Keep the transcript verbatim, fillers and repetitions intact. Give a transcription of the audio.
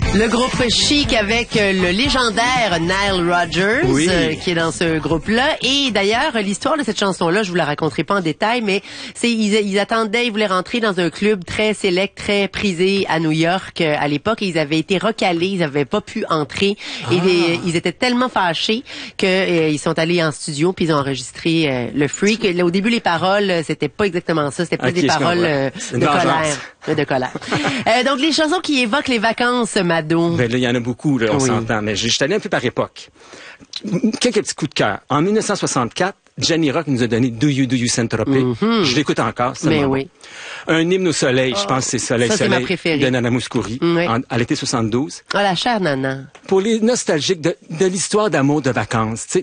Le groupe Chic avec le légendaire Nile Rodgers, oui. euh, qui est dans ce groupe-là. Et d'ailleurs, l'histoire de cette chanson-là, je vous la raconterai pas en détail, mais c'est ils, ils attendaient, ils voulaient rentrer dans un club très sélect, très prisé à New York euh, à l'époque. Et ils avaient été recalés, ils avaient pas pu entrer. Ah. Et les, ils étaient tellement fâchés que euh, ils sont allés en studio puis ils ont enregistré euh, le Freak. Là, au début, les paroles, c'était pas exactement ça. C'était pas okay, des paroles euh, de colère. De colère. euh, donc, les chansons qui évoquent les vacances, Mado. Ben là, il y en a beaucoup, là, on oui. s'entend. Mais je suis allé un peu par époque. Quelques petits coups de cœur. En mille neuf cent soixante-quatre, Gianni Rock nous a donné Do You, Do You Saint-Tropez. Mm-hmm. Je l'écoute encore, c'est Mais oui. Bon. Un hymne au soleil, oh, je pense que c'est Soleil, ça, c'est Soleil ma préférée. de Nana Mouskouri, oui. en, à l'été soixante-douze. Oh, la chère Nana. Pour les nostalgiques de, de l'histoire d'amour de vacances, tu sais,